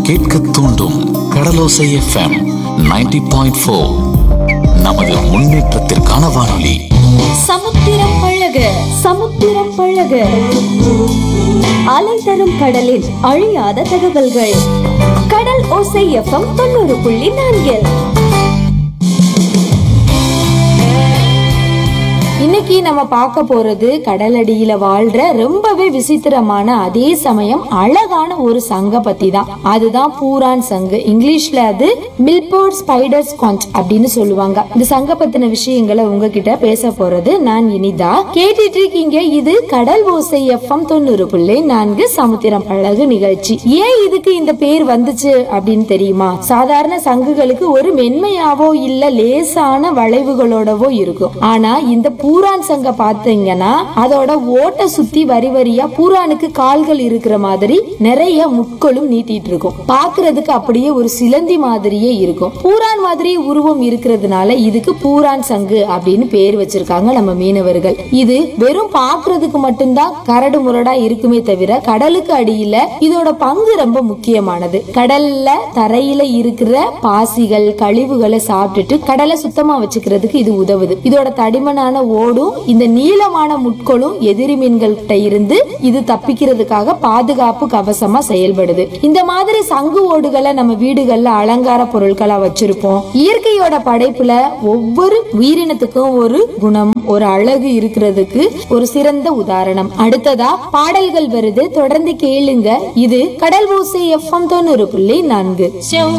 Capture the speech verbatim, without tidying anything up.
கேட்க தூண்டும் கடலோசை FM ninety point four. நமது முன்னேற்றத்திற்கான வானொலி. சமுத்திரம் பழக சமுத்திரம் பழக அலை தரும் கடலின் அழியாத தகவல்கள். கடல் ஓசை எஃப்எம் தொண்ணூறு புள்ளி நான்கில் இன்னைக்கு நம்ம பார்க்க போறது கடலடியில வாழ்ற ரொம்பவே விசித்திரமான அதே சமயம் அழகான ஒரு சங்க பத்தி தான். அதுதான் பூரான் சங்கு. இங்கிலீஷ்ல அது மில்போர்ட் ஸ்பைடர் ஸ்கான்ச் அப்படின்னு சொல்லுவாங்க. இந்த சங்க பத்தின விஷயங்களை உங்ககிட்ட பேச போறது நான் இனிதா. கேட்டுட்டு இருக்கீங்க, இது கடல் ஓசை எஃப்எம் தொண்ணூறு புள்ளி நான்கு சமுத்திரம் பழகு நிகழ்ச்சி. ஏன் இதுக்கு இந்த பேர் வந்துச்சு அப்படின்னு தெரியுமா? சாதாரண சங்குகளுக்கு ஒரு மென்மையாவோ இல்ல லேசான வளைவுகளோடவோ இருக்கும். ஆனா இந்த பூரான் சங்க பாத்தீங்கன்னா அதோட ஓட்ட சுத்தி வரி வரியா பூரானுக்கு கால்கள் இருக்கிற மாதிரி நிறைய முட்களும் நீட்டிட்டு இருக்கும். பாக்குறதுக்கு அப்படியே ஒரு சிலந்தி மாதிரியே இருக்கும். பூரான் மாதிரி உருவம் இருக்கிறதுனால இதுக்கு பூரான் சங்கு அப்படின்னு பேர் வச்சிருக்காங்க நம்ம மீனவர்கள். இது வெறும் பாக்குறதுக்கு மட்டும்தான் கரடு முரடா இருக்குமே தவிர கடலுக்கு அடியில இதோட பங்கு ரொம்ப முக்கியமானது. கடல்ல தரையில இருக்கிற பாசிகள் கழிவுகளை சாப்பிட்டுட்டு கடலை சுத்தமா வச்சுக்கிறதுக்கு இது உதவுது. இதோட தடிமனான ஓடும் இந்த நீளமான முட்களும் எதிரி மீன்கள்கிட்ட இருந்து இது தப்பிக்கிறதுக்காக பாதுகாப்பு கவசமா செயல்படுது. இந்த மாதிரி சங்கு ஓடுகளை நம்ம வீடுகள்ல அலங்கார பொருட்களா வச்சிருப்போம். இயற்கையோட படைப்புல ஒவ்வொரு உயிரினத்துக்கும் ஒரு குணம், ஒரு அழகு இருக்கிறதுக்கு ஒரு சிறந்த உதாரணம். அடுத்ததா பாடல்கள் வருது, தொடர்ந்து கேளுங்க. இது கடல் ஓசை எஃப்எம் தொண்ணூறு புள்ளி நான்கு.